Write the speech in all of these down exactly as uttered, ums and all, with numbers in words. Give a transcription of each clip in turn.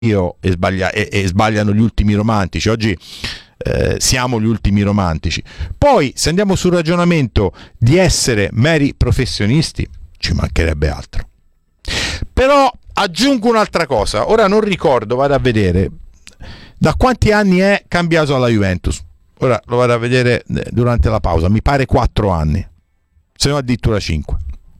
io e, sbaglia, e, e sbagliano gli ultimi romantici. Oggi eh, siamo gli ultimi romantici. Poi se andiamo sul ragionamento di essere meri professionisti, ci mancherebbe altro. Però aggiungo un'altra cosa, ora non ricordo, vado a vedere da quanti anni è cambiato alla Juventus. Ora lo vado a vedere durante la pausa, mi pare quattro anni, se no addirittura cinque.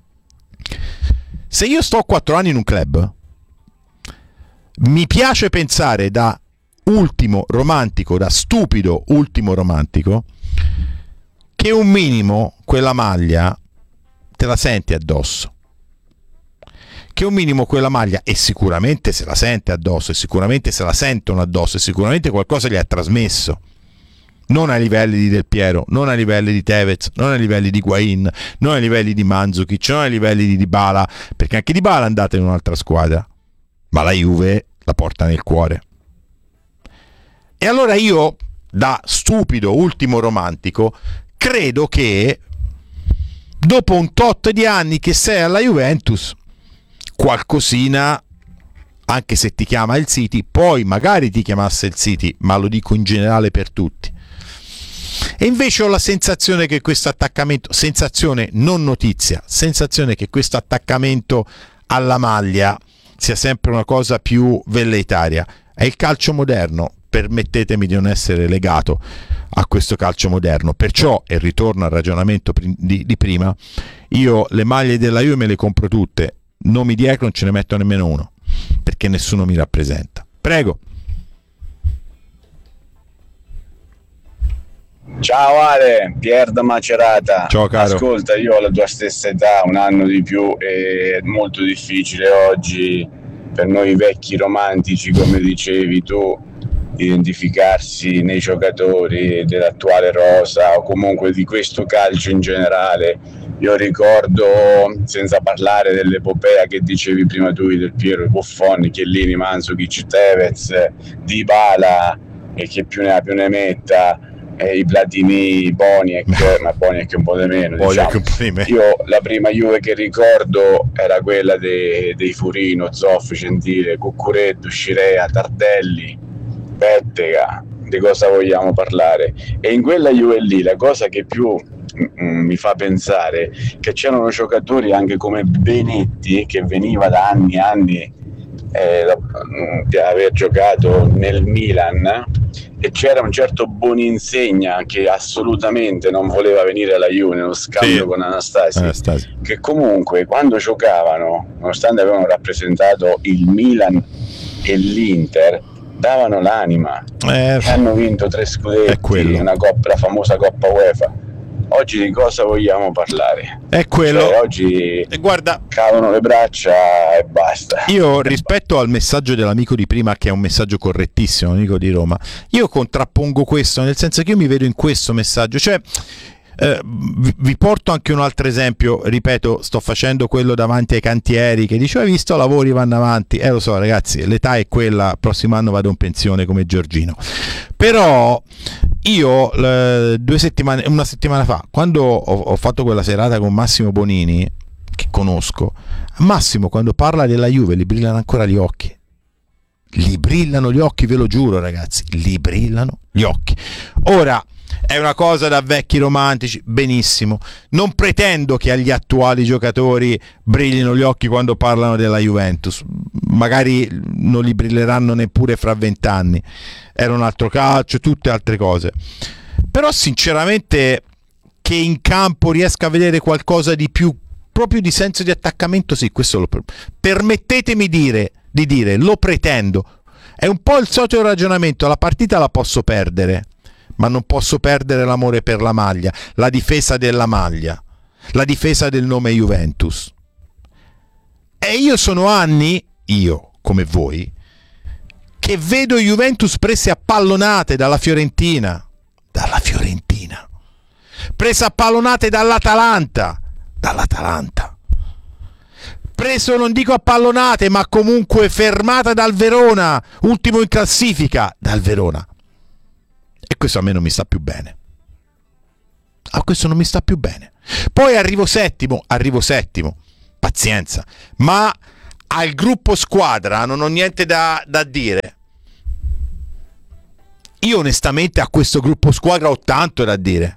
Se io sto quattro anni in un club, mi piace pensare, da ultimo romantico, da stupido ultimo romantico, che un minimo quella maglia te la senti addosso, che un minimo quella maglia, e sicuramente se la sente addosso, e sicuramente se la sentono addosso, e sicuramente qualcosa gli ha trasmesso, non ai livelli di Del Piero, non ai livelli di Tevez, non ai livelli di Higuain, non ai livelli di Mandzukic, non ai livelli di Dybala, perché anche Dybala è andata in un'altra squadra, ma la Juve la porta nel cuore. E allora io, da stupido ultimo romantico, credo che dopo un tot di anni che sei alla Juventus, qualcosina, anche se ti chiama il City, poi magari ti chiamasse il City, ma lo dico in generale per tutti. E invece ho la sensazione che questo attaccamento, sensazione non notizia, sensazione che questo attaccamento alla maglia sia sempre una cosa più velleitaria. È il calcio moderno, permettetemi di non essere legato a questo calcio moderno, perciò, e ritorno al ragionamento di, di prima, io le maglie della Juve me le compro tutte, nomi dietro non ce ne metto nemmeno uno, perché nessuno mi rappresenta. Prego. Ciao Ale, Pier da Macerata. Ciao caro. Ascolta, io ho la tua stessa età, un anno di più, e è molto difficile oggi per noi vecchi romantici, come dicevi tu, identificarsi nei giocatori dell'attuale rosa o comunque di questo calcio in generale. Io ricordo, senza parlare dell'epopea che dicevi prima tu, Del Piero, Buffon, Chiellini, Mandzukic, Tevez, Dybala e che più ne ha più ne metta, eh, i Platini, Boniek, ma Boniek un po' di meno, diciamo. Un po' di meno. Io la prima Juve che ricordo era quella dei, dei Furino, Zoffi, Gentile, Cuccureddu, Scirea, Tardelli, Bettega. Di cosa vogliamo parlare? E in quella Juve lì la cosa che più mm, mi fa pensare che c'erano giocatori anche come Benetti, che veniva da anni e anni eh, di aver giocato nel Milan, e c'era un certo Boninsegna che assolutamente non voleva venire alla Juve nello scambio, sì, con Anastasi, Anastasi, che comunque quando giocavano, nonostante avevano rappresentato il Milan e l'Inter, davano l'anima, eh, hanno vinto tre scudetti, una coppa, la famosa Coppa UEFA. Oggi di cosa vogliamo parlare? È quello. Cioè, oggi e guarda, cadono le braccia e basta. Io rispetto al messaggio dell'amico di prima, che è un messaggio correttissimo, amico di Roma, io contrappongo questo, nel senso che io mi vedo in questo messaggio, cioè Eh, vi, vi porto anche un altro esempio, ripeto, sto facendo quello davanti ai cantieri che dice: hai visto, lavori, vanno avanti. Eh lo so ragazzi, l'età è quella, prossimo anno vado in pensione come Giorgino. Però io eh, due settimane, una settimana fa, quando ho, ho fatto quella serata con Massimo Bonini, che conosco, Massimo quando parla della Juve gli brillano ancora gli occhi. Gli brillano gli occhi, ve lo giuro ragazzi, gli brillano gli occhi. Ora, è una cosa da vecchi romantici, benissimo, non pretendo che agli attuali giocatori brillino gli occhi quando parlano della Juventus, magari non li brilleranno neppure fra vent'anni, era un altro calcio, tutte altre cose, però sinceramente che in campo riesca a vedere qualcosa di più, proprio di senso di attaccamento, sì, questo lo permettetemi dire, di dire, lo pretendo. È un po' il solito ragionamento, la partita la posso perdere, ma non posso perdere l'amore per la maglia, la difesa della maglia, la difesa del nome Juventus. E io sono anni, io come voi, che vedo Juventus prese a pallonate dalla Fiorentina, dalla Fiorentina, prese a pallonate dall'Atalanta, dall'Atalanta, preso, non dico a pallonate, ma comunque fermata dal Verona, ultimo in classifica, dal Verona. E questo a me non mi sta più bene. A questo non mi sta più bene. Poi arrivo settimo, arrivo settimo, pazienza, ma al gruppo squadra non ho niente da, da dire. Io onestamente a questo gruppo squadra ho tanto da dire.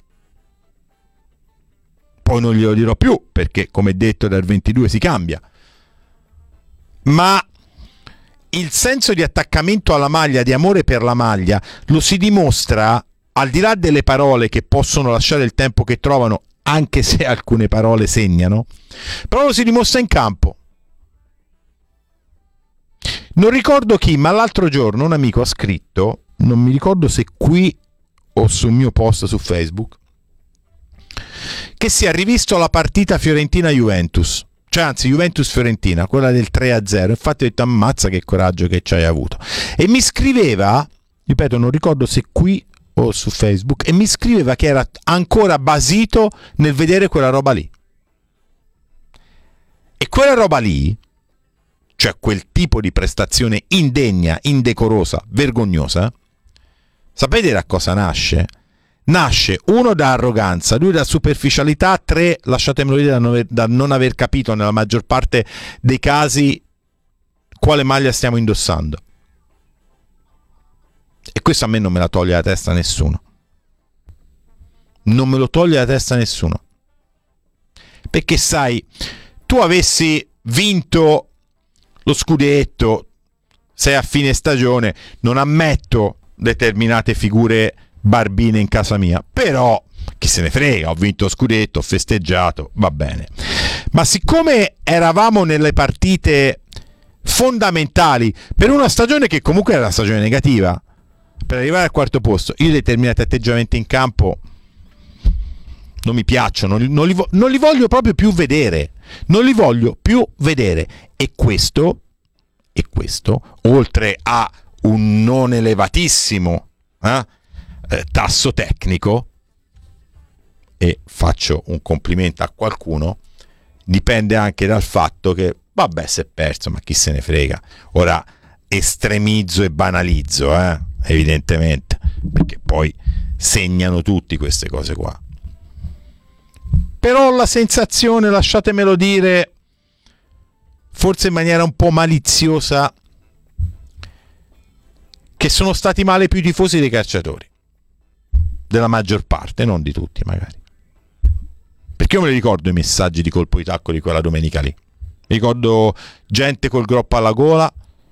Poi non glielo dirò più, perché come detto dal ventidue si cambia. Ma il senso di attaccamento alla maglia, di amore per la maglia, lo si dimostra al di là delle parole che possono lasciare il tempo che trovano, anche se alcune parole segnano, però lo si dimostra in campo. Non ricordo chi, ma l'altro giorno un amico ha scritto, non mi ricordo se qui o sul mio post su Facebook, che si è rivisto la partita Fiorentina-Juventus, cioè anzi Juventus-Fiorentina, quella del tre a zero. Infatti ho detto ammazza che coraggio che ci hai avuto, e mi scriveva, ripeto non ricordo se qui o su Facebook, e mi scriveva che era ancora basito nel vedere quella roba lì, e quella roba lì, cioè quel tipo di prestazione indegna, indecorosa, vergognosa, sapete da cosa nasce? Nasce uno da arroganza, due da superficialità, tre, lasciatemelo dire, da non, aver, da non aver capito nella maggior parte dei casi quale maglia stiamo indossando. E questo a me non me la toglie la testa nessuno. Non me lo toglie la testa nessuno. Perché sai, tu avessi vinto lo scudetto, sei a fine stagione, non ammetto determinate figure barbine in casa mia, però chi se ne frega, ho vinto lo scudetto, ho festeggiato, va bene. Ma siccome eravamo nelle partite fondamentali per una stagione che comunque era una stagione negativa, per arrivare al quarto posto, io determinati atteggiamenti in campo non mi piacciono, non li, non li voglio proprio più vedere, non li voglio più vedere. E questo, e questo, oltre a un non elevatissimo eh, eh, tasso tecnico, e faccio un complimento a qualcuno, dipende anche dal fatto che, vabbè, si è perso, ma chi se ne frega. Ora estremizzo e banalizzo, eh, evidentemente, perché poi segnano tutti queste cose qua. Però ho la sensazione, lasciatemelo dire, forse in maniera un po' maliziosa, che sono stati male più tifosi dei calciatori, della maggior parte, non di tutti magari. Perché io me li ricordo i messaggi di colpo di tacco di quella domenica lì. Mi ricordo gente col groppo alla gola,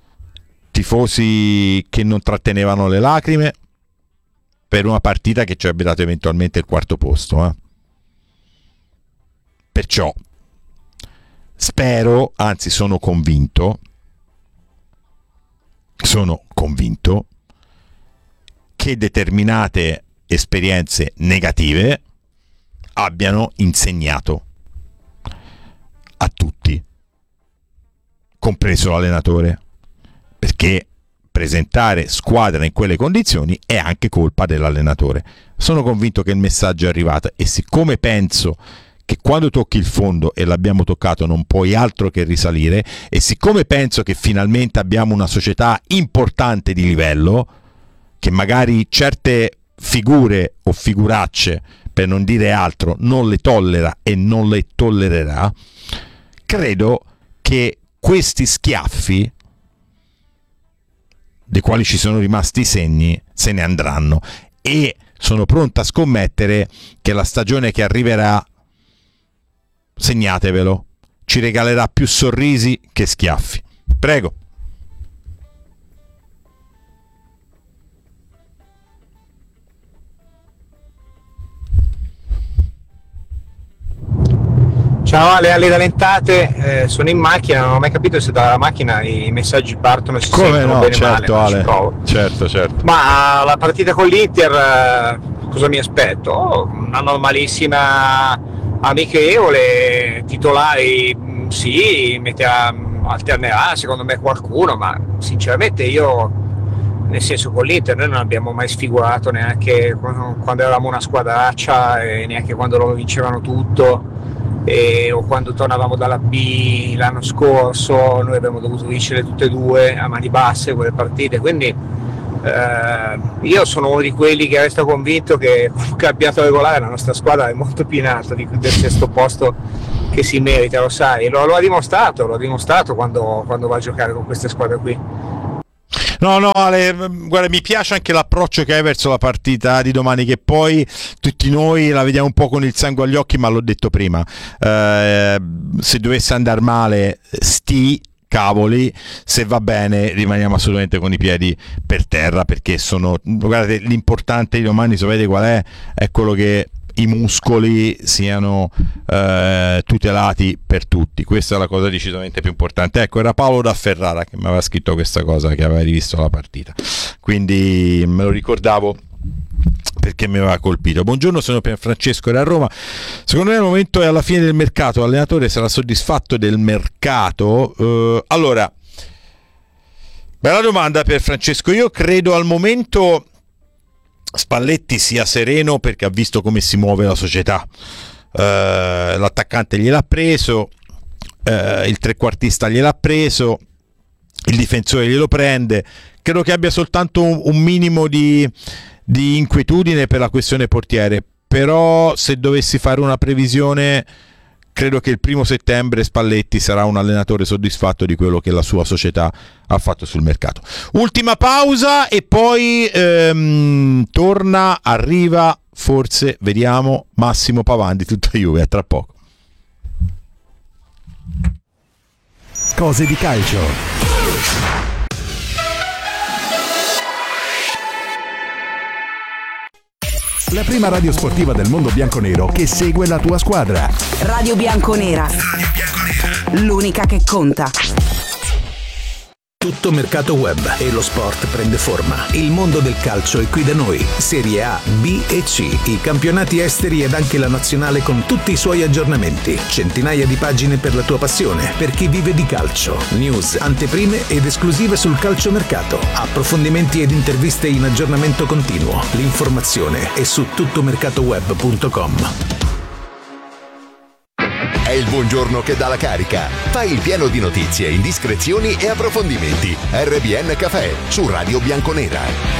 tifosi che non trattenevano le lacrime per una partita che ci avrebbe dato eventualmente il quarto posto, eh. Perciò spero, anzi sono convinto, sono convinto che determinate esperienze negative abbiano insegnato a tutti, compreso l'allenatore, perché presentare squadra in quelle condizioni è anche colpa dell'allenatore. Sono convinto che il messaggio è arrivato, e siccome penso che quando tocchi il fondo, e l'abbiamo toccato, non puoi altro che risalire, e siccome penso che finalmente abbiamo una società importante di livello, che magari certe figure o figuracce, per non dire altro, non le tollera e non le tollererà, credo che questi schiaffi, dei quali ci sono rimasti i segni, se ne andranno, e sono pronto a scommettere che la stagione che arriverà, segnatevelo, ci regalerà più sorrisi che schiaffi. Prego. Ciao Ale, Ale Talentate, eh, sono in macchina, non ho mai capito se dalla macchina i messaggi partono e si Come sentono no, bene certo, male, Ale. provo. Certo, certo. Ma la partita con l'Inter, eh, cosa mi aspetto? Oh, una normalissima amichevole, titolari sì, metterà, alternerà secondo me qualcuno, ma sinceramente io, nel senso, con l'Inter noi non abbiamo mai sfigurato neanche quando eravamo una squadraccia, e neanche quando loro vincevano tutto, e, o quando tornavamo dalla B l'anno scorso. Noi abbiamo dovuto vincere tutte e due a mani basse quelle partite, quindi eh, io sono uno di quelli che resta convinto che il campionato regolare la nostra squadra è molto più in alto di, del sesto posto che si merita, lo sai, lo, lo ha dimostrato, lo ha dimostrato quando, quando va a giocare con queste squadre qui. No, no, Ale, guarda, mi piace anche l'approccio che hai verso la partita di domani, che poi tutti noi la vediamo un po' con il sangue agli occhi, ma l'ho detto prima, eh, se dovesse andare male, sti cavoli, se va bene rimaniamo assolutamente con i piedi per terra, perché sono, guardate, l'importante di domani, sapete qual è? È quello che i muscoli siano eh, tutelati per tutti. Questa è la cosa decisamente più importante. Ecco, era Paolo da Ferrara che mi aveva scritto questa cosa, che aveva rivisto la partita, quindi me lo ricordavo perché mi aveva colpito. Buongiorno, sono Pierfrancesco da Roma. Secondo me il momento è alla fine del mercato, l'allenatore sarà soddisfatto del mercato? Uh, allora, bella domanda Pierfrancesco. Io credo al momento Spalletti sia sereno perché ha visto come si muove la società. Uh, l'attaccante gliel'ha preso, uh, il trequartista gliel'ha preso, il difensore glielo prende. Credo che abbia soltanto un, un minimo di, di inquietudine per la questione portiere, però se dovessi fare una previsione credo che il primo settembre Spalletti sarà un allenatore soddisfatto di quello che la sua società ha fatto sul mercato. Ultima pausa e poi ehm, torna, arriva, forse, vediamo, Massimo Pavan di Tutta Juve. A tra poco. Cose di calcio. La prima radio sportiva del mondo bianconero che segue la tua squadra. Radio Bianconera. L'unica che conta. Tutto mercato web e lo sport prende forma. Il mondo del calcio è qui da noi. Serie A, B e C, i campionati esteri ed anche la nazionale con tutti i suoi aggiornamenti. Centinaia di pagine per la tua passione, per chi vive di calcio. News, anteprime ed esclusive sul calciomercato. Approfondimenti ed interviste in aggiornamento continuo. L'informazione è su tuttomercatoweb punto com. È il buongiorno che dà la carica. Fai il pieno di notizie, indiscrezioni e approfondimenti. R B N Café su Radio Bianconera.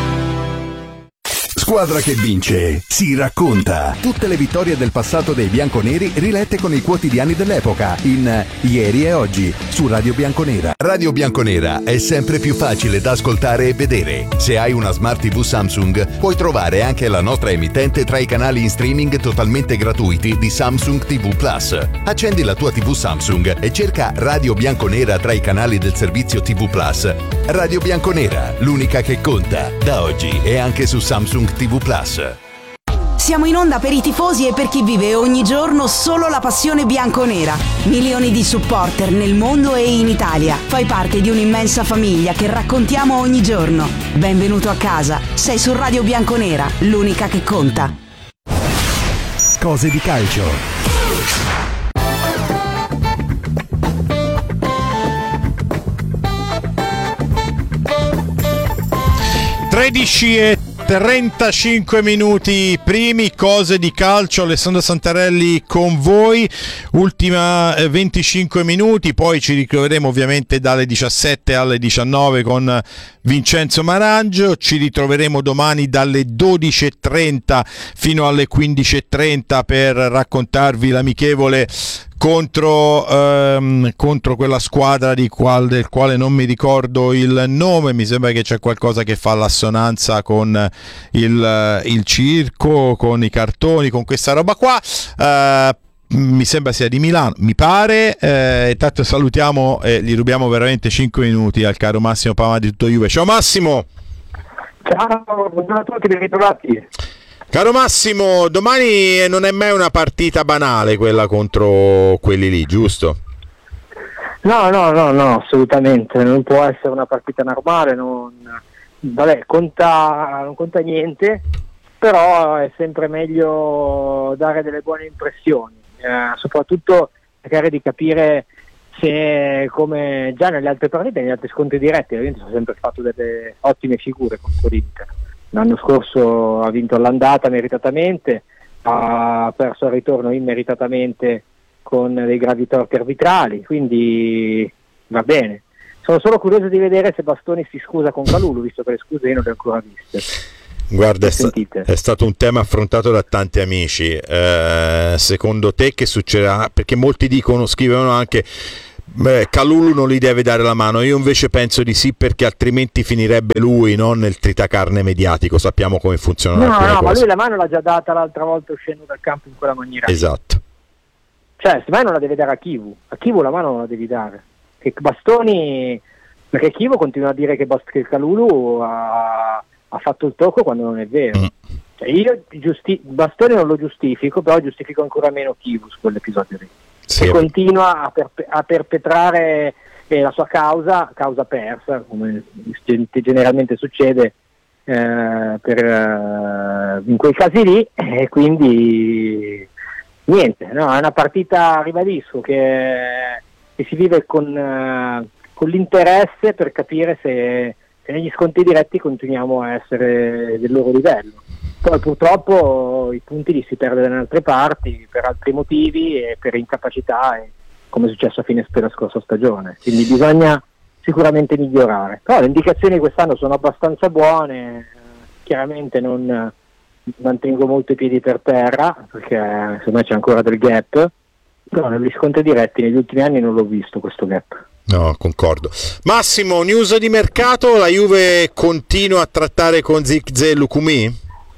Squadra che vince si racconta. Tutte le vittorie del passato dei bianconeri rilette con i quotidiani dell'epoca in Ieri e Oggi su Radio Bianconera. Radio Bianconera è sempre più facile da ascoltare e vedere. Se hai una Smart tivù Samsung, puoi trovare anche la nostra emittente tra i canali in streaming totalmente gratuiti di Samsung tivù Plus. Accendi la tua tivù Samsung e cerca Radio Bianconera tra i canali del servizio tivù Plus. Radio Bianconera, l'unica che conta, da oggi e anche su Samsung tivù Plus. Siamo in onda per i tifosi e per chi vive ogni giorno solo la passione bianconera. Milioni di supporter nel mondo e in Italia. Fai parte di un'immensa famiglia che raccontiamo ogni giorno. Benvenuto a casa. Sei su Radio Bianconera, l'unica che conta. Cose di calcio. tredici e trentacinque minuti primi, cose di calcio. Alessandro Santarelli con voi, ultima venticinque minuti, poi ci ritroveremo ovviamente dalle diciassette alle diciannove con Vincenzo Marangio, ci ritroveremo domani dalle dodici e trenta fino alle quindici e trenta per raccontarvi l'amichevole contro, ehm, contro quella squadra di qual, del quale non mi ricordo il nome. Mi sembra che c'è qualcosa che fa l'assonanza con il, il circo, con i cartoni, con questa roba qua. Eh, mi sembra sia di Milano, mi pare. Eh, intanto salutiamo e gli rubiamo veramente cinque minuti al caro Massimo Pavan di Tutto Juve. Ciao Massimo! Ciao, buongiorno a tutti, ben ritrovati. Caro Massimo, domani non è mai una partita banale quella contro quelli lì, giusto? No, no, no, no, assolutamente, non può essere una partita normale, non, vabbè, conta, non conta niente, però è sempre meglio dare delle buone impressioni, eh, soprattutto cercare di capire se, come già nelle altre partite, negli altri scontri diretti, ovviamente sono sempre fatto delle ottime figure contro l'Inter. L'anno scorso ha vinto all'andata meritatamente, ha perso al ritorno immeritatamente con dei gravi torti arbitrali, quindi va bene. Sono solo curioso di vedere se Bastoni si scusa con Kalulu, visto che le scuse io non le ho ancora viste. Guarda, è, sta- è stato un tema affrontato da tanti amici. Eh, secondo te che succederà? Perché molti dicono, scrivono anche beh, Kalulu non gli deve dare la mano. Io invece penso di sì, perché altrimenti finirebbe lui, no, nel tritacarne mediatico. Sappiamo come funzionano no, alcune no, cose. ma lui la mano l'ha già data l'altra volta uscendo dal campo in quella maniera. Esatto. Cioè, se mai non la deve dare a Kivu. A Kivu la mano non la devi dare. Che Bastoni, perché Kivu continua a dire che, Bast- che Kalulu ha, ha fatto il tocco quando non è vero. Mm. Cioè, io giusti- Bastoni non lo giustifico, però giustifico ancora meno Kivu su quell'episodio lì. Sì. E continua a, perpe- a perpetrare eh, la sua causa, causa persa, come generalmente succede eh, per, eh, in quei casi lì, e quindi niente, no, è una partita, ribadisco, che, che si vive con, uh, con l'interesse per capire se, se negli scontri diretti continuiamo a essere del loro livello. Poi purtroppo i punti li si perde dalle altre parti per altri motivi e per incapacità, e come è successo a fine della scorsa stagione, quindi bisogna sicuramente migliorare. Però le indicazioni quest'anno sono abbastanza buone, chiaramente non mantengo molto i piedi per terra perché secondo me c'è ancora del gap, però negli scontri diretti negli ultimi anni non l'ho visto questo gap. No, concordo. Massimo, news di mercato, la Juve continua a trattare con Zirkzee Lukumi?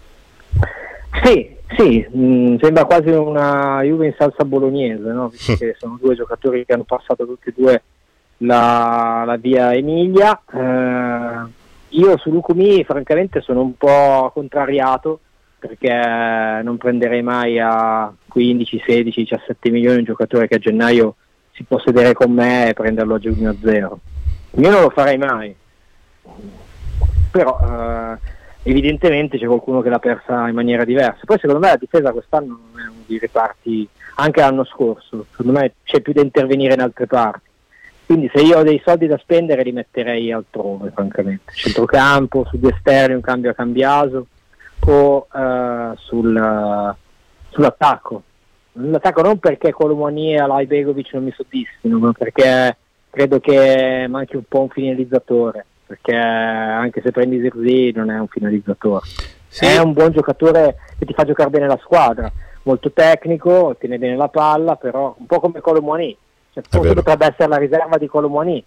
Sì, sì, mh, sembra quasi una Juve in salsa bolognese, no? Visto che sono due giocatori che hanno passato tutti e due la, la via Emilia. Eh, io su Lukumi francamente sono un po' contrariato, perché non prenderei mai a quindici, sedici, diciassette milioni un giocatore che a gennaio si può sedere con me e prenderlo a giugno a zero. Io non lo farei mai, però eh, evidentemente c'è qualcuno che l'ha persa in maniera diversa. Poi secondo me la difesa quest'anno non è uno dei reparti, anche l'anno scorso, secondo me c'è più da intervenire in altre parti, quindi se io ho dei soldi da spendere li metterei altrove, francamente, centrocampo, sugli esterni, un cambio a Cambiaso, o uh, sul, uh, sull'attacco. L'attacco non perché Kolomouani e Alai Begovic non mi soddisfino, ma perché credo che manchi un po' un finalizzatore, perché anche se prendi Zirkzee non è un finalizzatore, sì. È un buon giocatore che ti fa giocare bene la squadra, molto tecnico, tiene bene la palla, però un po' come Kolomouani, cioè, forse potrebbe essere la riserva di Kolomouani,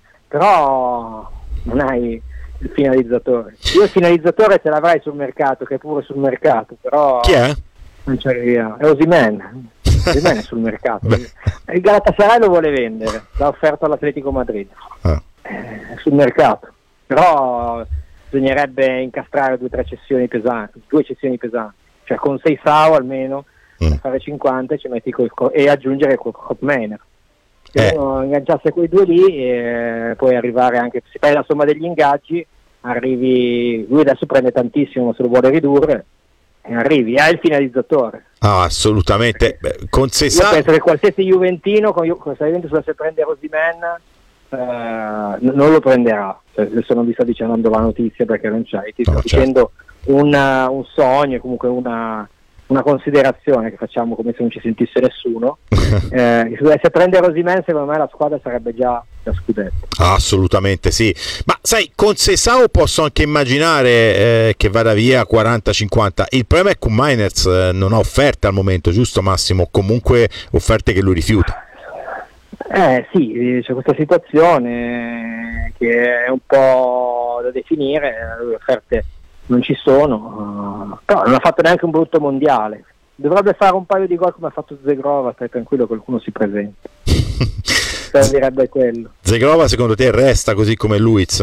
però non hai il finalizzatore. Io il finalizzatore ce l'avrai sul mercato, che è pure sul mercato, però chi è? Non c'è via. È Osimhen. Osimhen è sul mercato. Il Galatasaray lo vuole vendere, l'ha offerto all'Atletico Madrid. Ah. È sul mercato, però bisognerebbe incastrare due o tre cessioni pesanti, due cessioni pesanti, cioè con Seisao almeno mm. fare cinquanta e ci metti col, e aggiungere col Hopmainer. Se eh. uno ingaggiasse quei due lì e poi arrivare anche, se fai la somma degli ingaggi, arrivi, lui adesso prende tantissimo, se lo vuole ridurre, e arrivi, hai il finalizzatore. Ah, assolutamente. Beh, con Seisao... Io penso che qualsiasi Juventino, con, con se Juventus dovesse prendere Osimhen, eh, non lo prenderà. Cioè, adesso non vi sto dicendo la notizia perché non c'è, ti sto no, dicendo certo. un, un sogno, comunque una... una considerazione che facciamo come se non ci sentisse nessuno. Eh, se dovesse prendere Osimhen, secondo me la squadra sarebbe già da scudetto. Assolutamente sì, ma sai, con Seisao posso anche immaginare eh, che vada via quaranta cinquanta. Il problema è che Miners eh, non ha offerte al momento, giusto Massimo? Comunque offerte che lui rifiuta. Eh sì, c'è questa situazione che è un po' da definire, le offerte non ci sono, uh, però non ha fatto neanche un brutto mondiale. Dovrebbe fare un paio di gol come ha fatto Zegrova, stai tranquillo, qualcuno si presenta. Servirebbe quello. Zegrova secondo te resta così come Luiz?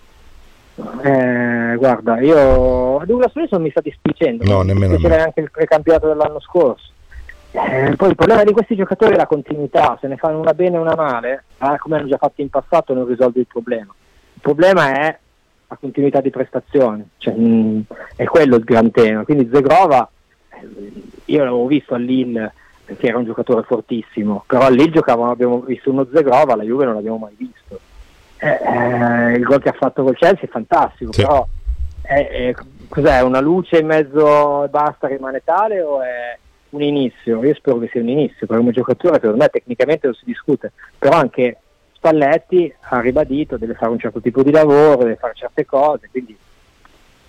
Eh, guarda, io Douglas Luiz non mi sta dispiacendo, no, nemmeno c'era anche il precampionato dell'anno scorso. Eh, poi il problema di questi giocatori è la continuità, se ne fanno una bene e una male, eh, come hanno già fatto in passato, non risolve il problema. Il problema è a continuità di prestazione, cioè, mh, è quello il gran tema. Quindi Zegrova, eh, io l'avevo visto a Lille perché era un giocatore fortissimo, però a Lille giocavano, abbiamo visto uno Zegrova, la Juve non l'abbiamo mai visto. Eh, eh, il gol che ha fatto col Chelsea è fantastico, sì. Però è, è, cos'è, una luce in mezzo e basta, rimane tale, o è un inizio? Io spero che sia un inizio, perché come giocatore secondo me tecnicamente non si discute, però anche Spalletti ha ribadito, deve fare un certo tipo di lavoro, deve fare certe cose, quindi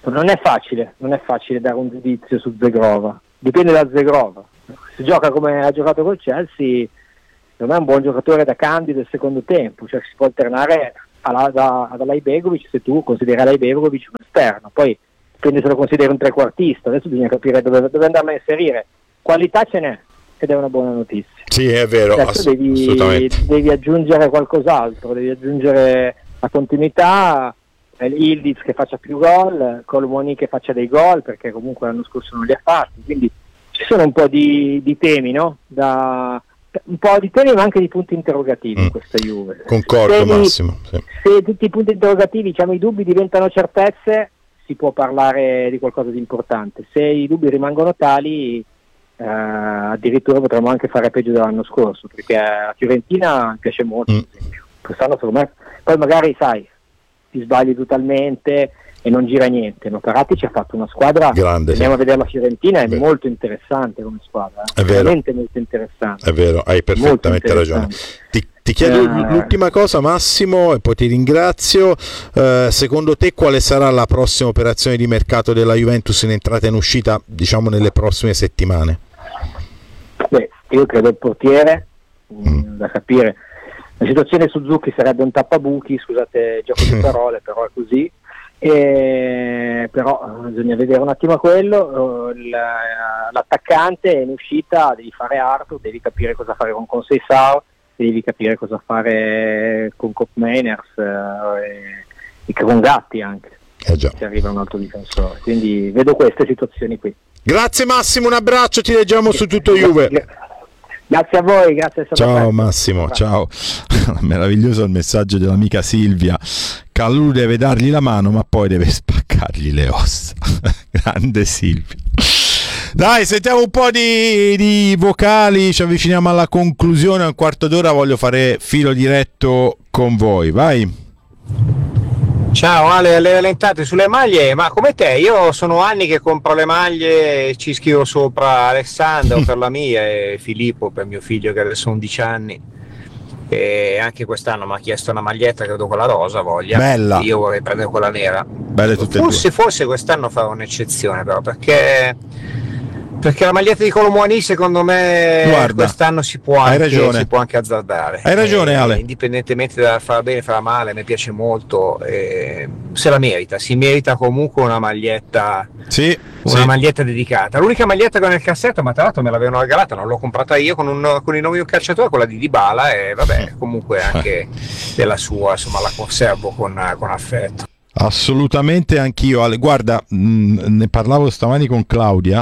non è facile, non è facile dare un giudizio su Zegrova, dipende da Zegrova. Se gioca come ha giocato col Chelsea, secondo me è un buon giocatore da cambio del secondo tempo, cioè si può alternare alla, da, ad Alajbegovic se tu consideri Alajbegovic un esterno, poi dipende se lo consideri un trequartista, adesso bisogna capire dove, dove andarlo a inserire. Qualità ce n'è, ed è una buona notizia. Sì, è vero, adesso devi, devi aggiungere qualcos'altro, devi aggiungere la continuità, Ildiz che faccia più gol, Colomoni che faccia dei gol, perché comunque l'anno scorso non li ha fatti, quindi ci sono un po' di, di temi, no? Da, un po' di temi ma anche di punti interrogativi mm. in questa Juve. Concordo se Massimo. Sì. Se tutti i punti interrogativi, diciamo i dubbi diventano certezze, si può parlare di qualcosa di importante. Se i dubbi rimangono tali, eh, addirittura potremmo anche fare peggio dell'anno scorso, perché la Fiorentina mi piace molto, mm. quest'anno secondo me, poi magari sai, ti sbagli totalmente e non gira niente. No, Paratici ha fatto una squadra grande, andiamo sì. a vedere la Fiorentina, è Beh. molto interessante come squadra, eh? è veramente molto interessante, è vero, hai perfettamente ragione. Ti, ti chiedo uh, l'ultima cosa Massimo e poi ti ringrazio, uh, secondo te quale sarà la prossima operazione di mercato della Juventus in entrata e in uscita, diciamo nelle prossime settimane? Beh, io credo il portiere, mm. da capire. La situazione su Zucchi sarebbe un tappabuchi, scusate il gioco di parole, però è così. E, però bisogna vedere un attimo quello. L'attaccante è in uscita, devi fare Arthur, devi capire cosa fare con Conceição, devi capire cosa fare con Koopmeiners e, e con Gatti anche, eh già. se arriva un altro difensore, quindi vedo queste situazioni qui. Grazie Massimo, un abbraccio, ti leggiamo su tutto Juve. Grazie a voi, grazie. Ciao aperto. Massimo, ciao. Meraviglioso il messaggio dell'amica Silvia. Calù deve dargli la mano ma poi deve spaccargli le ossa. Grande Silvia. Dai, sentiamo un po' di, di vocali, ci avviciniamo alla conclusione, a un quarto d'ora voglio fare filo diretto con voi, vai. Ciao Ale, le rallentate sulle maglie, ma come te, io sono anni che compro le maglie, ci scrivo sopra Alessandro per la mia e Filippo per mio figlio che adesso ha undici anni, e anche quest'anno mi ha chiesto una maglietta, credo quella rosa voglia, bella. Io vorrei prendere quella nera. Belle tutte forse, e due. forse quest'anno farò un'eccezione però, perché perché la maglietta di Colomoni secondo me Guarda, quest'anno si può, anche, si può anche azzardare. Hai ragione, eh, Ale. Indipendentemente da far bene, far male, mi piace molto. Eh, se la merita, si merita comunque una maglietta, sì, una sì. maglietta dedicata. L'unica maglietta che ho nel cassetto, ma tra l'altro me l'avevano regalata, non l'ho comprata io con, un, con i nomi di un calciatore, quella di Dybala, e vabbè, comunque anche della sua, insomma, la conservo con, con affetto. Assolutamente anch'io, Ale. Guarda, mh, ne parlavo stamani con Claudia.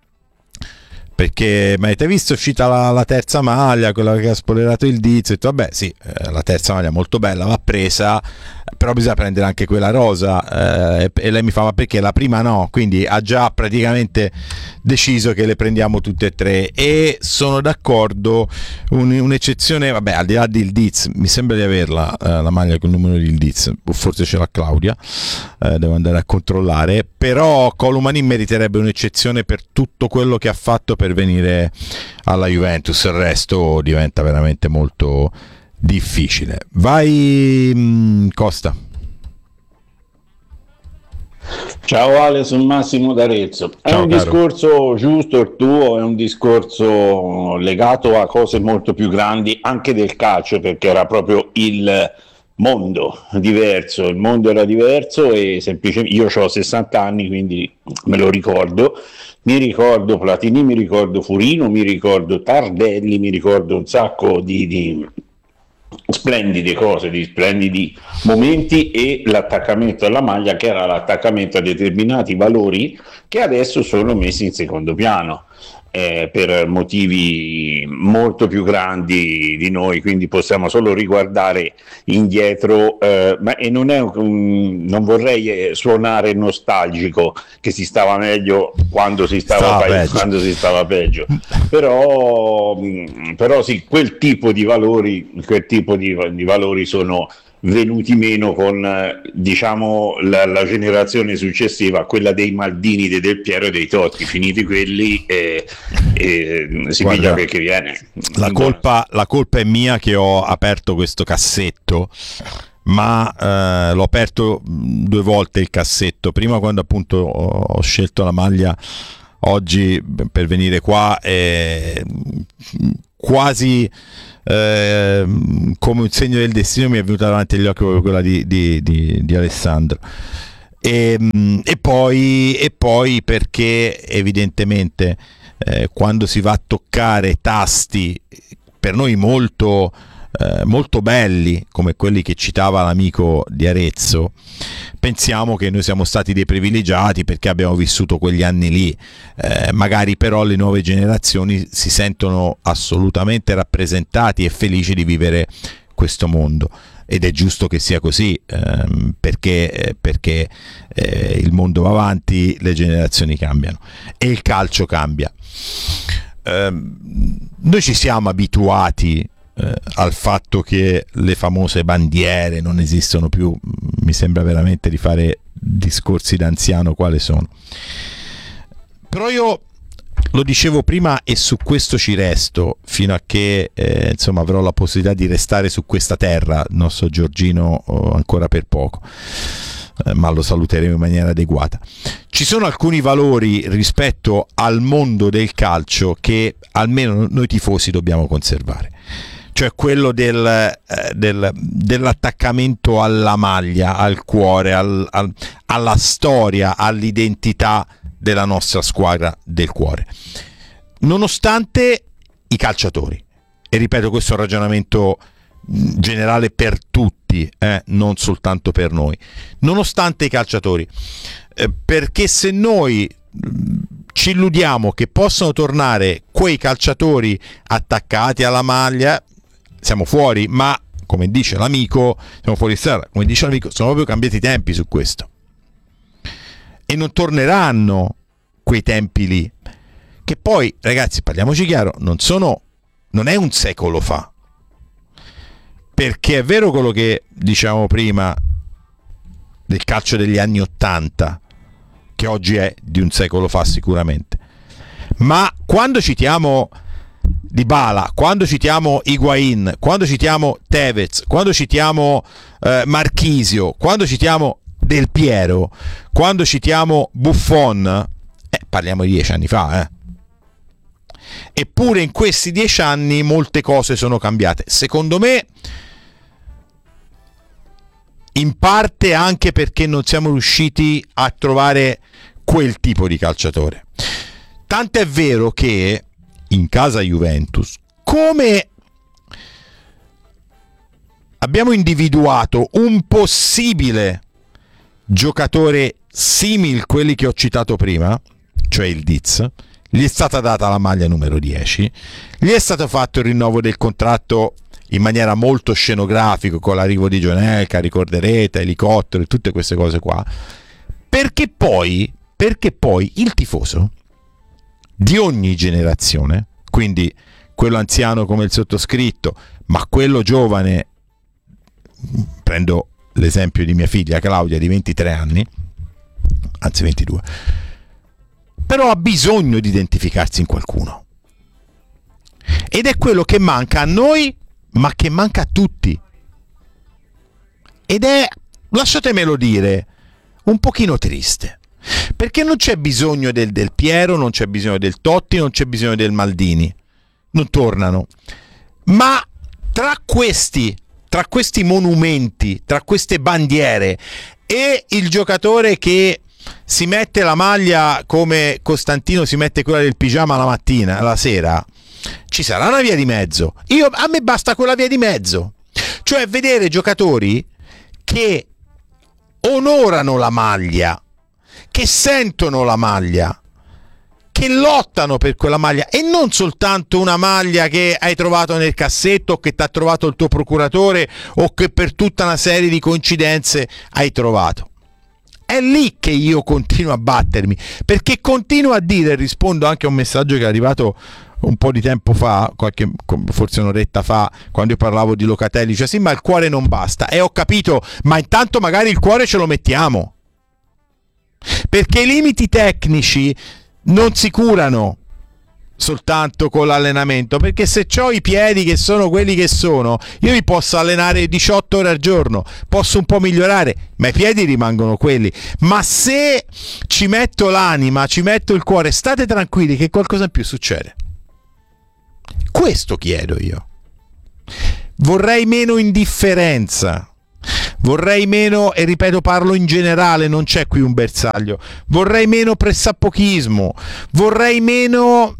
Perché ma avete visto è uscita la, la terza maglia, quella che ha spoilerato il Diz, ho detto vabbè sì, eh, la terza maglia molto bella, va presa, però bisogna prendere anche quella rosa, eh, e lei mi fa ma perché la prima no, quindi ha già praticamente deciso che le prendiamo tutte e tre, e sono d'accordo, un, un'eccezione, vabbè al di là del Diz, mi sembra di averla eh, la maglia con il numero del Diz, forse ce l'ha Claudia, eh, devo andare a controllare, però Colomani meriterebbe un'eccezione per tutto quello che ha fatto per venire alla Juventus, il resto diventa veramente molto difficile. Vai mh, Costa. Ciao Ale, sono Massimo d'Arezzo. È Ciao, un caro. discorso giusto il tuo, è un discorso legato a cose molto più grandi anche del calcio, perché era proprio il mondo diverso, il mondo era diverso e semplicemente io ho sessanta anni, quindi me lo ricordo. Mi ricordo Platini, mi ricordo Furino, mi ricordo Tardelli, mi ricordo un sacco di, di splendide cose, di splendidi momenti, e l'attaccamento alla maglia che era l'attaccamento a determinati valori che adesso sono messi in secondo piano. Eh, per motivi molto più grandi di noi, quindi possiamo solo riguardare indietro, eh, ma, e non, è un, non vorrei suonare nostalgico che si stava meglio quando si stava, stava, peggio. Quando si stava peggio, però, però sì, quel tipo di valori, quel tipo di, di valori sono venuti meno con diciamo la, la generazione successiva, quella dei Maldini, dei Del Piero e dei Totti. Finiti quelli e, e si Guarda, piglia quel che viene. La colpa, la colpa è mia che ho aperto questo cassetto ma eh, l'ho aperto due volte il cassetto, prima quando appunto ho, ho scelto la maglia oggi per venire qua, e quasi eh, come un segno del destino mi è venuta davanti agli occhi proprio quella di, di, di, di Alessandro. E, e, poi, e poi perché evidentemente eh, quando si va a toccare tasti per noi molto eh, molto belli come quelli che citava l'amico di Arezzo, pensiamo che noi siamo stati dei privilegiati perché abbiamo vissuto quegli anni lì, eh, magari però le nuove generazioni si sentono assolutamente rappresentati e felici di vivere questo mondo. Ed è giusto che sia così, ehm, perché, eh, perché eh, il mondo va avanti, le generazioni cambiano e il calcio cambia. Eh, noi ci siamo abituati eh, al fatto che le famose bandiere non esistono più, mi sembra veramente di fare discorsi da anziano quale sono. Però io lo dicevo prima e su questo ci resto fino a che eh, insomma avrò la possibilità di restare su questa terra. Il nostro Giorgino oh, ancora per poco, eh, ma lo saluteremo in maniera adeguata. Ci sono alcuni valori rispetto al mondo del calcio che almeno noi tifosi dobbiamo conservare, cioè quello del, eh, del, dell'attaccamento alla maglia, al cuore, al, al, alla storia, all'identità della nostra squadra del cuore, nonostante i calciatori, e ripeto questo è un ragionamento generale per tutti, eh, non soltanto per noi, nonostante i calciatori, eh, perché se noi ci illudiamo che possano tornare quei calciatori attaccati alla maglia, siamo fuori, ma come dice l'amico, siamo fuori strada, come dice l'amico, sono proprio cambiati i tempi su questo. E non torneranno quei tempi lì, che poi, ragazzi, parliamoci chiaro, non sono, non è un secolo fa, perché è vero quello che dicevamo prima del calcio degli anni ottanta, che oggi è di un secolo fa sicuramente, ma quando citiamo Dybala, quando citiamo Higuain, quando citiamo Tevez, quando citiamo eh, Marchisio, quando citiamo Del Piero, quando citiamo Buffon, eh, parliamo di dieci anni fa, eh. Eppure in questi dieci anni molte cose sono cambiate, secondo me in parte anche perché non siamo riusciti a trovare quel tipo di calciatore. Tant'è vero che in casa Juventus, come abbiamo individuato un possibile giocatore simile a quelli che ho citato prima, cioè il Diz, gli è stata data la maglia numero dieci, gli è stato fatto il rinnovo del contratto in maniera molto scenografica con l'arrivo di Gianelka, ricorderete, elicottero e tutte queste cose qua, perché poi, perché poi il tifoso di ogni generazione, quindi quello anziano come il sottoscritto, ma quello giovane, prendo l'esempio di mia figlia Claudia di ventitré anni, anzi ventidue, però ha bisogno di identificarsi in qualcuno, ed è quello che manca a noi, ma che manca a tutti, ed è, lasciatemelo dire, un pochino triste, perché non c'è bisogno del Del Piero, non c'è bisogno del Totti, non c'è bisogno del Maldini, non tornano, ma tra questi tra questi monumenti, tra queste bandiere e il giocatore che si mette la maglia come Costantino si mette quella del pigiama la mattina, la sera, ci sarà una via di mezzo. Io, a me basta quella via di mezzo, cioè vedere giocatori che onorano la maglia, che sentono la maglia, che lottano per quella maglia, e non soltanto una maglia che hai trovato nel cassetto o che ti ha trovato il tuo procuratore o che per tutta una serie di coincidenze hai trovato. È lì che io continuo a battermi, perché continuo a dire, rispondo anche a un messaggio che è arrivato un po' di tempo fa, qualche, forse un'oretta fa, quando io parlavo di Locatelli, cioè sì, ma il cuore non basta, e ho capito, ma intanto magari il cuore ce lo mettiamo, perché i limiti tecnici non si curano soltanto con l'allenamento, perché se ho i piedi che sono quelli che sono, io mi posso allenare diciotto ore al giorno, posso un po' migliorare, ma i piedi rimangono quelli. Ma se ci metto l'anima, ci metto il cuore, state tranquilli che qualcosa in più succede. Questo chiedo io. Vorrei meno indifferenza, vorrei meno, e ripeto, parlo in generale, non c'è qui un bersaglio, vorrei meno pressappochismo, vorrei meno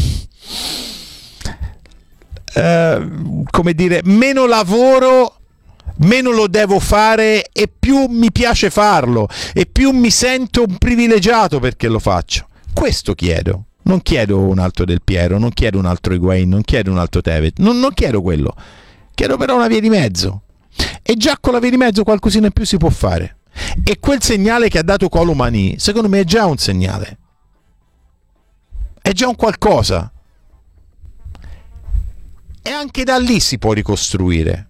eh, come dire, meno lavoro, meno lo devo fare e più mi piace farlo e più mi sento un privilegiato perché lo faccio. Questo chiedo. Non chiedo un altro Del Piero, non chiedo un altro Higuain, non chiedo un altro Tevez, non, non chiedo quello, chiedo però una via di mezzo, e già con la via di mezzo qualcosina in più si può fare, e quel segnale che ha dato Kolo Muani secondo me è già un segnale, è già un qualcosa, e anche da lì si può ricostruire.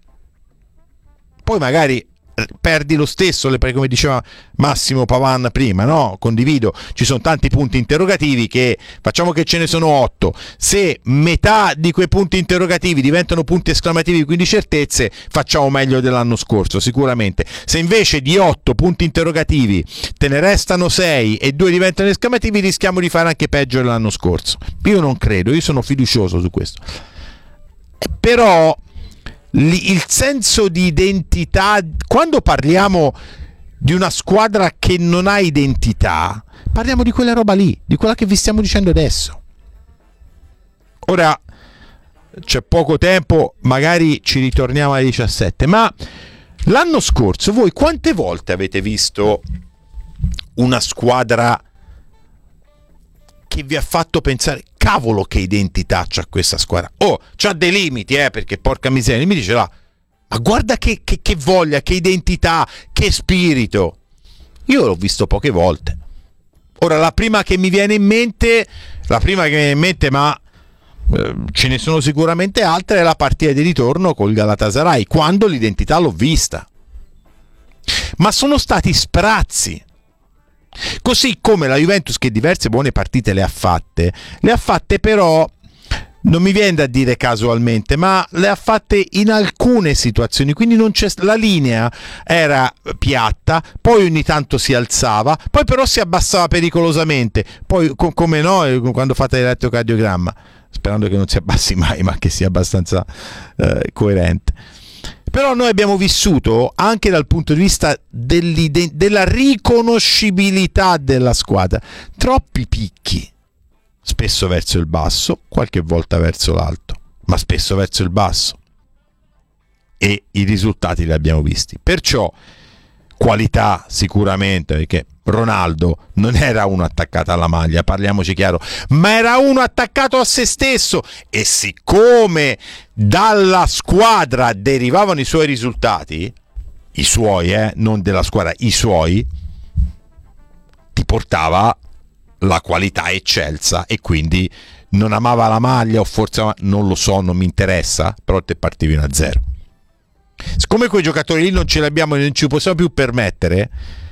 Poi magari perdi lo stesso, come diceva Massimo Pavan prima, no? Condivido, ci sono tanti punti interrogativi, che facciamo che ce ne sono otto, se metà di quei punti interrogativi diventano punti esclamativi, quindi certezze, facciamo meglio dell'anno scorso sicuramente. Se invece di otto punti interrogativi te ne restano sei e due diventano esclamativi, rischiamo di fare anche peggio dell'anno scorso. Io non credo, io sono fiducioso su questo, però il senso di identità, quando parliamo di una squadra che non ha identità, parliamo di quella roba lì, di quella che vi stiamo dicendo adesso. Ora c'è poco tempo, magari ci ritorniamo alle diciassette, ma l'anno scorso voi quante volte avete visto una squadra che vi ha fatto pensare, cavolo che identità c'ha questa squadra, oh, c'ha dei limiti, eh, perché porca miseria, mi dice là, ma guarda che, che, che voglia, che identità, che spirito. Io l'ho visto poche volte. Ora la prima che mi viene in mente, la prima che mi viene in mente, ma eh, ce ne sono sicuramente altre, è la partita di ritorno col Galatasaray, quando l'identità l'ho vista. Ma sono stati sprazzi. Così come la Juventus, che diverse buone partite le ha fatte, le ha fatte però, non mi viene da dire casualmente, ma le ha fatte in alcune situazioni, quindi non c'è, la linea era piatta, poi ogni tanto si alzava, poi però si abbassava pericolosamente, poi co- come no, quando fate l'elettrocardiogramma, sperando che non si abbassi mai, ma che sia abbastanza eh, coerente. Però noi abbiamo vissuto, anche dal punto di vista della riconoscibilità della squadra, troppi picchi, spesso verso il basso, qualche volta verso l'alto, ma spesso verso il basso, e i risultati li abbiamo visti. Perciò qualità sicuramente, perché Ronaldo non era uno attaccato alla maglia, parliamoci chiaro, ma era uno attaccato a se stesso, e siccome dalla squadra derivavano i suoi risultati, i suoi, eh, non della squadra, i suoi, ti portava la qualità eccelsa, e quindi non amava la maglia, o forse non lo so, non mi interessa, però te partivi da zero. Siccome quei giocatori lì non ce li abbiamo e non ci possiamo più permettere,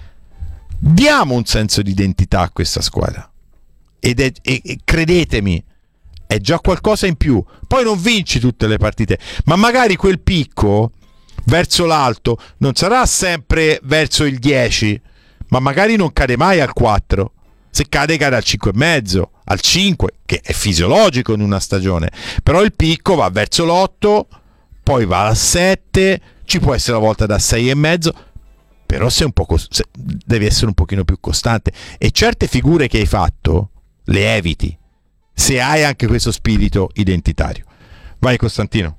diamo un senso di identità a questa squadra, ed è, e, e credetemi, è già qualcosa in più. Poi non vinci tutte le partite, ma magari quel picco verso l'alto non sarà sempre verso il dieci, ma magari non cade mai al quattro, se cade cade al cinque e mezzo, al cinque, che è fisiologico in una stagione, però il picco va verso l'otto, poi va al sette, ci può essere una volta da sei e mezzo, però sei un po' cos- se, devi essere un pochino più costante, e certe figure che hai fatto le eviti se hai anche questo spirito identitario. Vai Costantino.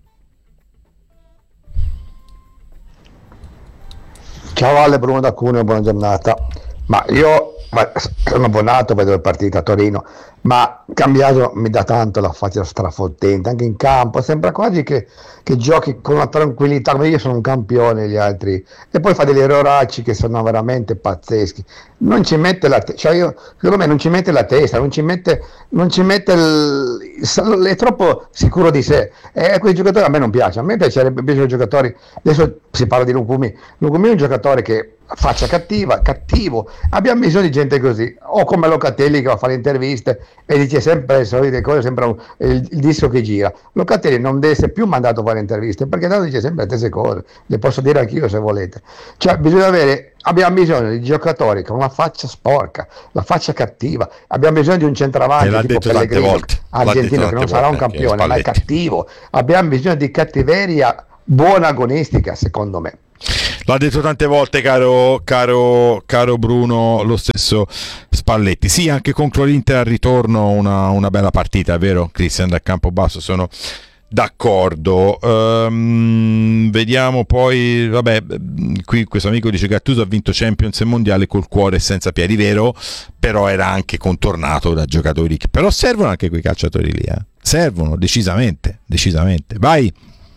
Ciao Valle, Bruno da Cuneo, buona giornata. Ma io ma, sono abbonato per due partite a Torino, ma cambiato mi dà tanto la faccia strafottente, anche in campo sembra quasi che, che giochi con una tranquillità, come io sono un campione, gli altri, e poi fa degli erroracci che sono veramente pazzeschi, non ci mette la te- cioè io, secondo me non ci mette la testa, non ci mette, non ci mette il, è troppo sicuro di sé, e quei giocatori a me non piacciono. A me piacerebbe, piacciono i giocatori, adesso si parla di Lukumi. Lukumi è un giocatore che faccia cattiva, cattivo. Abbiamo bisogno di gente così, o come Locatelli che va a fare interviste e dice sempre le solite cose, sembra un, il, il disco che gira. Locatelli non deve essere più mandato a fare interviste perché tanto dice sempre le stesse cose, le posso dire anch'io se volete. Cioè bisogna avere, abbiamo bisogno di giocatori con una faccia sporca, la faccia cattiva, abbiamo bisogno di un centravanti tipo Pellegrino argentino che non sarà un campione ma è cattivo, abbiamo bisogno di cattiveria buona agonistica, secondo me. L'ha detto tante volte, caro, caro, caro Bruno, lo stesso Spalletti. Sì, anche contro l'Inter al ritorno una, una bella partita, è vero? Cristian da Campobasso, sono d'accordo. Um, vediamo poi, vabbè, qui questo amico dice che Gattuso ha vinto Champions e Mondiale col cuore e senza piedi, vero? Però era anche contornato da giocatori, però servono anche quei calciatori lì, eh? Servono, decisamente, decisamente. Vai!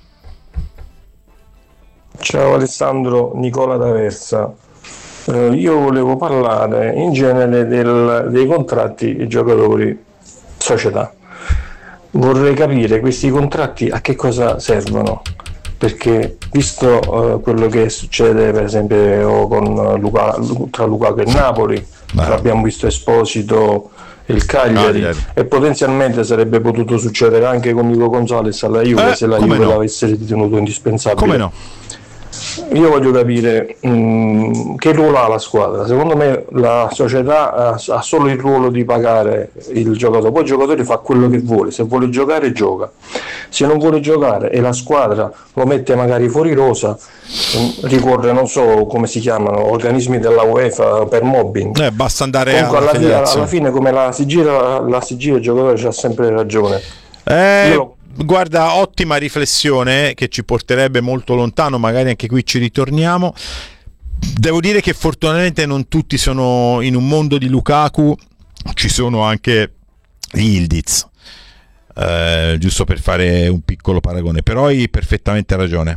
Ciao Alessandro, Nicola d'Aversa. Eh, io volevo parlare in genere del, dei contratti di giocatori società. Vorrei capire questi contratti a che cosa servono, perché visto eh, quello che succede per esempio con Luca, tra Lukaku e Napoli, abbiamo visto Esposito e il Cagliari, Cagliari e potenzialmente sarebbe potuto succedere anche con Nico Gonzalez alla Juve eh, se la Juve no. l'avesse ritenuto indispensabile. Come no? Io voglio capire mh, che ruolo ha la squadra. Secondo me la società ha, ha solo il ruolo di pagare il giocatore, poi il giocatore fa quello che vuole, se vuole giocare gioca, se non vuole giocare e la squadra lo mette magari fuori rosa, mh, ricorre, non so come si chiamano, organismi della UEFA per mobbing, eh, basta andare comunque alla, alla, fine, alla fine come la si gira, la si gira il giocatore c'ha sempre ragione. eh... Io Guarda, ottima riflessione che ci porterebbe molto lontano, magari anche qui ci ritorniamo. Devo dire che fortunatamente non tutti sono in un mondo di Lukaku, ci sono anche gli Yildiz, eh, giusto per fare un piccolo paragone, però hai perfettamente ragione.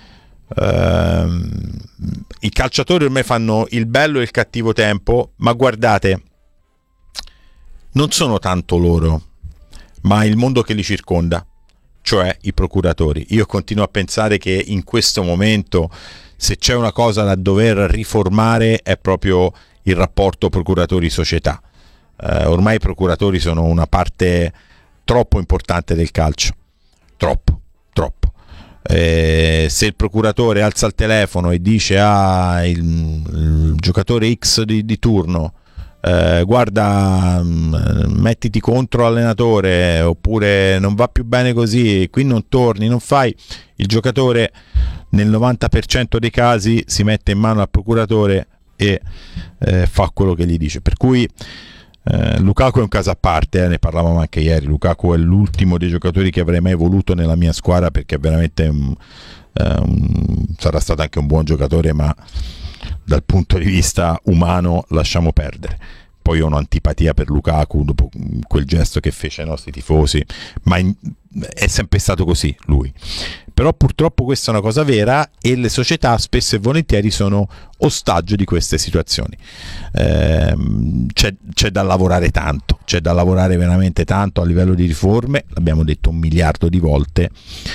Eh, i calciatori ormai fanno il bello e il cattivo tempo, ma guardate, non sono tanto loro, ma il mondo che li circonda, cioè i procuratori. Io continuo a pensare che in questo momento, se c'è una cosa da dover riformare, è proprio il rapporto procuratori-società. Eh, ormai i procuratori sono una parte troppo importante del calcio, troppo, troppo. Eh, se il procuratore alza il telefono e dice ah, il, il giocatore X di, di turno, Eh, guarda, mh, mettiti contro l'allenatore, oppure non va più bene così, qui non torni, non fai, il giocatore nel novanta per cento dei casi si mette in mano al procuratore e eh, fa quello che gli dice. Per cui eh, Lukaku è un caso a parte, eh, ne parlavamo anche ieri. Lukaku è l'ultimo dei giocatori che avrei mai voluto nella mia squadra, perché veramente um, um, sarà stato anche un buon giocatore, ma dal punto di vista umano lasciamo perdere. Poi ho un'antipatia per Lukaku dopo quel gesto che fece ai nostri tifosi, ma in, è sempre stato così lui. Però purtroppo questa è una cosa vera e le società spesso e volentieri sono ostaggio di queste situazioni. Eh, c'è, c'è da lavorare tanto, c'è da lavorare veramente tanto a livello di riforme, l'abbiamo detto un miliardo di volte,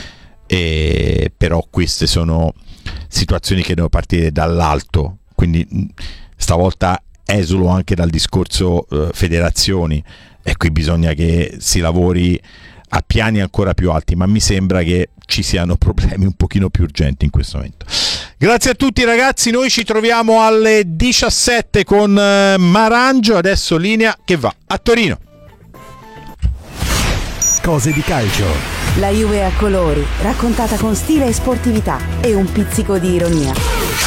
e però queste sono situazioni che devono partire dall'alto, quindi stavolta esulo anche dal discorso eh, federazioni, e qui bisogna che si lavori a piani ancora più alti, ma mi sembra che ci siano problemi un pochino più urgenti in questo momento. Grazie a tutti ragazzi, noi ci troviamo alle diciassette con eh, Marangio, adesso linea che va a Torino. Cose di calcio. La Juve a colori, raccontata con stile e sportività e un pizzico di ironia.